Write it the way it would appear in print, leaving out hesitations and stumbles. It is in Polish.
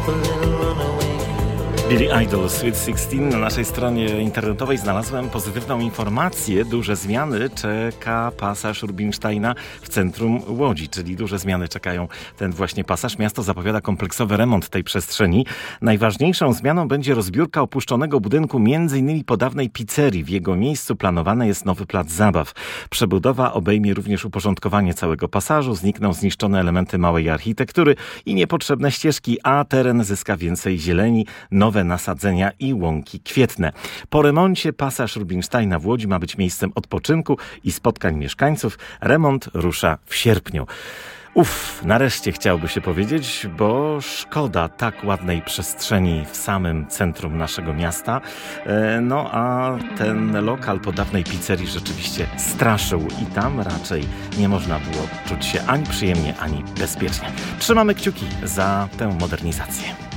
Billy Idol, Sweet 16. Na naszej stronie internetowej znalazłem pozytywną informację. Duże zmiany czeka pasaż Rubinsteina w centrum Łodzi, czyli duże zmiany czekają ten właśnie pasaż. Miasto zapowiada kompleksowy remont tej przestrzeni. Najważniejszą zmianą będzie rozbiórka opuszczonego budynku, m.in. po dawnej pizzerii. W jego miejscu planowany jest nowy plac zabaw. Przebudowa obejmie również uporządkowanie całego pasażu. Znikną zniszczone elementy małej architektury i niepotrzebne ścieżki, a teren zyska więcej zieleni, nowe nasadzenia i łąki kwietne. Po remoncie pasaż Rubinsteina w Łodzi ma być miejscem odpoczynku i spotkań mieszkańców. Remont rusza w sierpniu. Nareszcie chciałby się powiedzieć, bo szkoda tak ładnej przestrzeni w samym centrum naszego miasta. No a ten lokal po dawnej pizzerii rzeczywiście straszył i tam raczej nie można było czuć się ani przyjemnie, ani bezpiecznie. Trzymamy kciuki za tę modernizację.